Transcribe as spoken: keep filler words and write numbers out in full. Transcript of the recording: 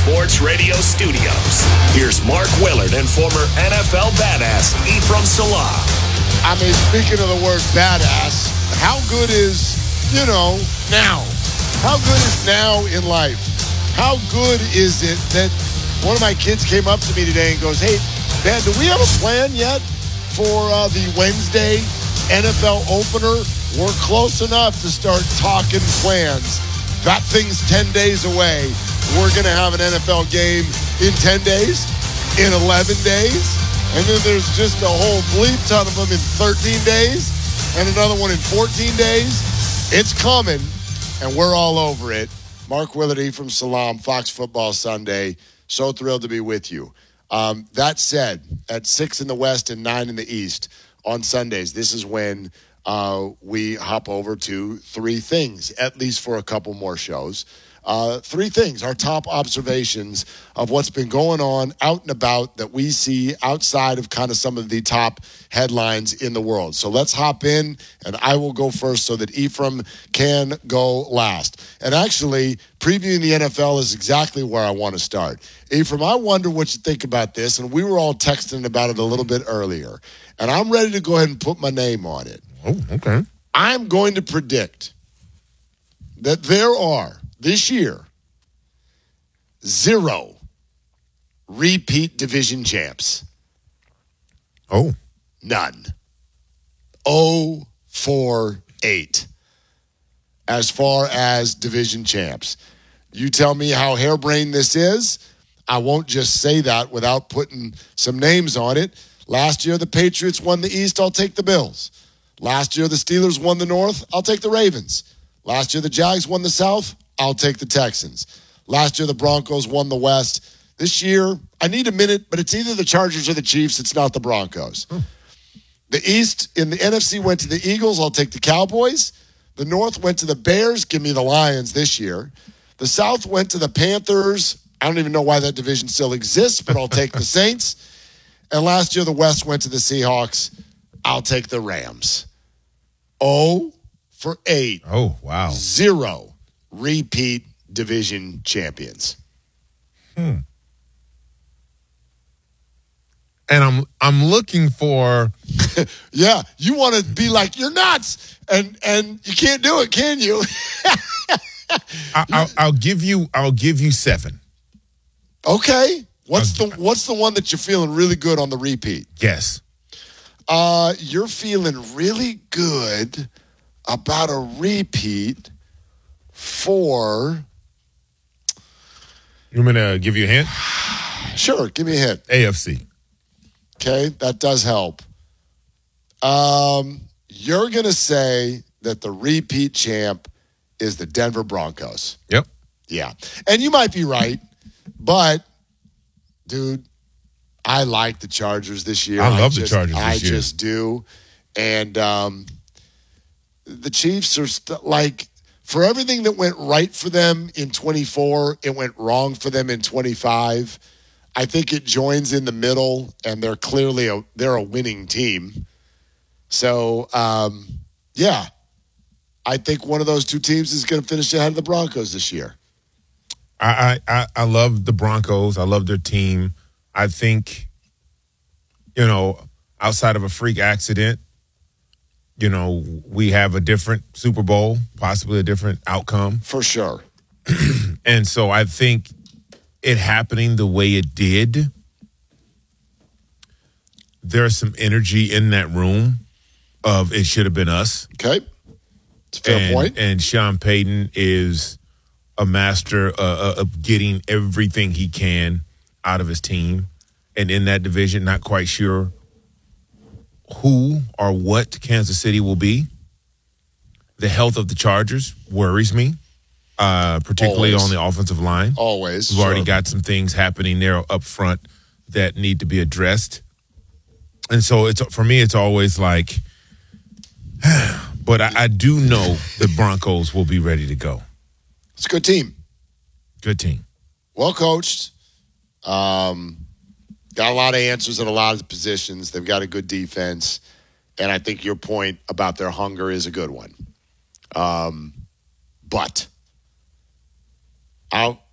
Sports Radio studios. Here's Mark Willard and former N F L badass Ephraim Salaam. I mean, speaking of the word badass, how good is, you know, now? How good is now in life? How good is it that one of my kids came up to me today and goes, hey, Dad, do we have a plan yet for uh, the Wednesday N F L opener? We're close enough to start talking plans. That thing's ten days away. We're going to have an N F L game in ten days, in eleven days, and then there's just a whole bleep ton of them in thirteen days, and another one in fourteen days. It's coming, and we're all over it. Mark Willard, Ephraim Salaam, Fox Football Sunday. So thrilled to be with you. Um, that said, at six in the West and nine in the East on Sundays, this is when uh, we hop over to three things, at least for a couple more shows. Uh, three things, our top observations of what's been going on out and about that we see outside of kind of some of the top headlines in the world. So let's hop in, and I will go first so that Ephraim can go last. And actually, previewing the N F L is exactly where I want to start. Ephraim, I wonder what you think about this, and we were all texting about it a little bit earlier, and I'm ready to go ahead and put my name on it. Oh, okay. I'm going to predict that there are, this year, zero repeat division champs. Oh. None. Oh for eight as far as division champs. You tell me how harebrained this is. I won't just say that without putting some names on it. Last year, the Patriots won the East. I'll take the Bills. Last year, the Steelers won the North. I'll take the Ravens. Last year, the Jags won the South. I'll take the Texans. Last year, the Broncos won the West. This year, I need a minute, but it's either the Chargers or the Chiefs. It's not the Broncos. Hmm. The East in the N F C went to the Eagles. I'll take the Cowboys. The North went to the Bears. Give me the Lions this year. The South went to the Panthers. I don't even know why that division still exists, but I'll take the Saints. And last year, the West went to the Seahawks. I'll take the Rams. Oh for eight. Oh, wow. Zero repeat division champions. Hmm. And I'm I'm looking for yeah, you want to be like, you're nuts, and and you can't do it, can you? I, I'll, I'll give you I'll give you seven. Okay. What's I'll, the what's the one that you're feeling really good on the repeat? Yes. Uh, you're feeling really good about a repeat for. You want me to give you a hint? Sure, give me a hint. A F C. Okay, that does help. Um, you're going to say that the repeat champ is the Denver Broncos. Yep. Yeah. And you might be right, but, dude, I like the Chargers this year. I love I the just, Chargers this I year. I just do. And um, the Chiefs are st- like, for everything that went right for them in twenty-four, it went wrong for them in twenty-five. I think it joins in the middle, and they're clearly a they're a winning team. So, um, yeah, I think one of those two teams is going to finish ahead of the Broncos this year. I, I I love the Broncos. I love their team. I think, you know, outside of a freak accident, you know, we have a different Super Bowl, possibly a different outcome. For sure. And so I think it happening the way it did, there's some energy in that room of it should have been us. Okay. It's a fair and, point. And Sean Payton is a master uh, of getting everything he can out of his team. And in that division, not quite sure who or what Kansas City will be. The health of the Chargers worries me, uh, particularly Always. on the offensive line. Always. We've sure. already got some things happening there up front that need to be addressed. And so it's for me, it's always like, but I, I do know the Broncos will be ready to go. It's a good team. Good team. Well coached. Um, got a lot of answers at a lot of positions. They've got a good defense. And I think your point about their hunger is a good one. Um, but I'll